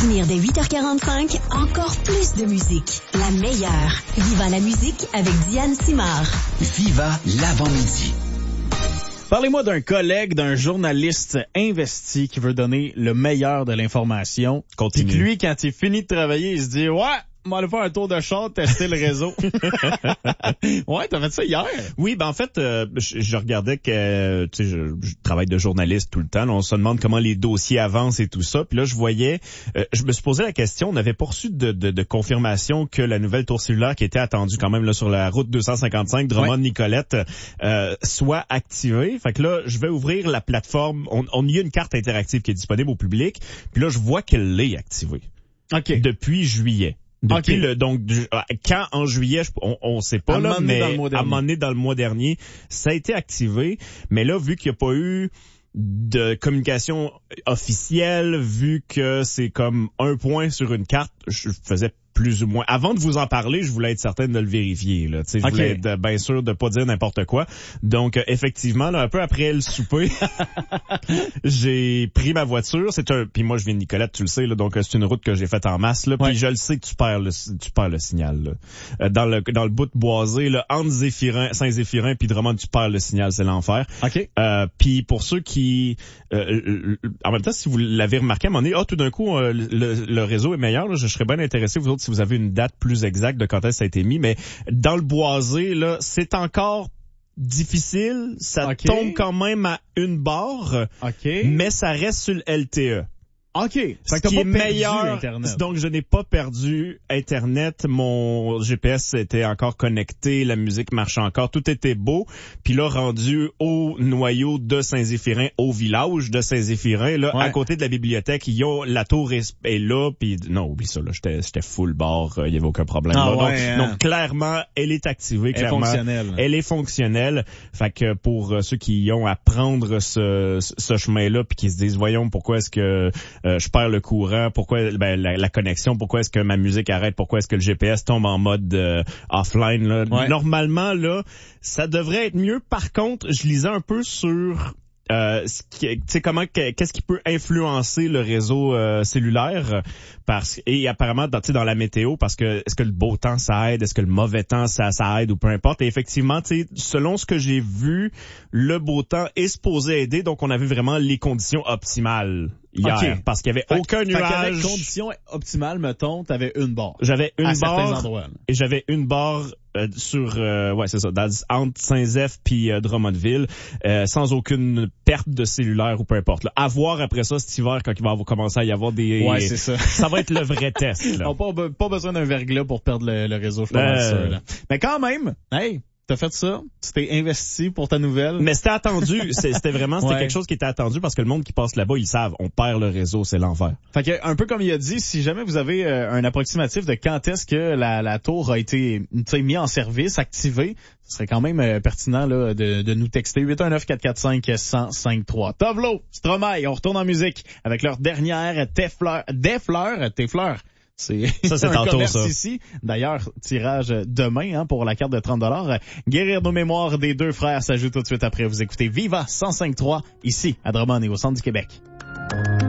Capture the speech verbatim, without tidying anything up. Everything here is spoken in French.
venir dès huit heures quarante-cinq, encore plus de musique. La meilleure. Viva la musique avec Diane Simard. Viva l'avant-midi. Parlez-moi d'un collègue, d'un journaliste investi qui veut donner le meilleur de l'information. Continue. Puis que lui, quand il finit de travailler, il se dit « Ouais, on va aller faire un tour de char, tester le réseau. » Ouais, t'as fait ça hier? Oui, ben en fait, euh, je, je regardais que, tu sais, je, je travaille de journaliste tout le temps. Là, on se demande comment les dossiers avancent et tout ça. Puis là, je voyais, euh, je me suis posé la question, on n'avait pas reçu de, de, de confirmation que la nouvelle tour cellulaire qui était attendue quand même là sur la route deux cent cinquante-cinq, Drummond-Nicolette, euh, soit activée. Fait que là, je vais ouvrir la plateforme. On, on y a une carte interactive qui est disponible au public. Puis là, je vois qu'elle est activée. OK. Depuis juillet. Depuis okay. le donc du, quand en juillet je, on on sait pas là mais à un moment donné dans le mois dernier ça a été activé, mais là vu qu'il n'y a pas eu de communication officielle, vu que c'est comme un point sur une carte, je faisais plus ou moins. Avant de vous en parler, je voulais être certaine de le vérifier. Là, tu sais, je okay. voulais être bien sûr de pas dire n'importe quoi. Donc, euh, effectivement, là, un peu après le souper, j'ai pris ma voiture. C'est un. Puis moi, je viens de Nicolette, tu le sais. Là, donc, c'est une route que j'ai faite en masse. Là. Puis ouais. je le sais que tu perds le, tu perds le signal. Là. Euh, dans le dans le bout de boisé, là, entre Zéphirin, Saint-Zéphirin, puis Drummond, tu perds le signal. C'est l'enfer. Ok. Euh, puis pour ceux qui, euh, en même temps, si vous l'avez remarqué, à un moment donné, ah, tout d'un coup, euh, le, le réseau est meilleur. Là, je, je serais bien intéressé, vous autres, si vous avez une date plus exacte de quand est-ce que ça a été mis, mais dans le boisé, là, c'est encore difficile. Ça okay. tombe quand même à une barre, okay. mais ça reste sur le L T E. OK. Ce qui est meilleur, Internet. Donc je n'ai pas perdu Internet, mon G P S était encore connecté, la musique marchait encore, tout était beau. Puis là, rendu au noyau de Saint-Zéphirin, au village de Saint-Zéphirin, là, ouais. à côté de la bibliothèque, il y a la tour est là, puis non, oublie ça, là, j'étais, j'étais full bar, il euh, y avait aucun problème. Ah, là. Ouais, donc, hein. donc clairement, elle est activée, elle clairement. Elle est fonctionnelle. Elle est fonctionnelle. Fait que pour euh, ceux qui ont à prendre ce, ce chemin-là, puis qui se disent, voyons, pourquoi est-ce que Euh, je perds le courant, pourquoi ben, la, la connexion, pourquoi est-ce que ma musique arrête, pourquoi est-ce que le G P S tombe en mode euh, offline. Là. Ouais. Normalement, là, ça devrait être mieux. Par contre, je lisais un peu sur euh, ce qui, tu sais comment qu'est-ce qui peut influencer le réseau euh, cellulaire, parce et apparemment dans, tu sais, dans la météo, parce que est-ce que le beau temps ça aide, est-ce que le mauvais temps ça ça aide ou peu importe. Et effectivement, tu sais, selon ce que j'ai vu, le beau temps est supposé aider, donc on avait vraiment les conditions optimales hier, okay. parce qu'il y avait fait, aucun nuage. Fait qu'il y avait conditions optimales, mettons, t'avais une barre. J'avais une à barre endroits, et j'avais une barre euh, sur euh, ouais c'est ça, dans, entre Saint-Zéph puis euh, Drummondville, euh, sans aucune perte de cellulaire ou peu importe. Là. À voir après ça cet hiver quand il va commencer à y avoir des. Ouais, c'est ça. Ça va être le vrai test. Là. On n'a pas, pas besoin d'un verglas pour perdre le, le réseau, je suis pas sûr. Là. Mais quand même, hey. T'as fait ça, tu t'es investi pour ta nouvelle. Mais c'était attendu, c'était vraiment c'était ouais. quelque chose qui était attendu parce que le monde qui passe là-bas, ils savent, on perd le réseau, c'est l'enfer. Fait que un peu comme il a dit, si jamais vous avez euh, un approximatif de quand est-ce que la, la tour a été mis en service, activée, ce serait quand même euh, pertinent là de, de nous texter huit un neuf quatre quatre cinq un zéro cinq trois. Tovlo, Stromae, on retourne en musique avec leur dernière Tes fleurs, des fleurs, tes fleurs. C'est, ça, c'est un tantôt, commerce ça. Ici. D'ailleurs, tirage demain hein, pour la carte de trente dollars. Guérir nos mémoires des deux frères s'ajoute tout de suite après. Vous écoutez Viva cent cinq trois ici à Drummond et au centre du Québec.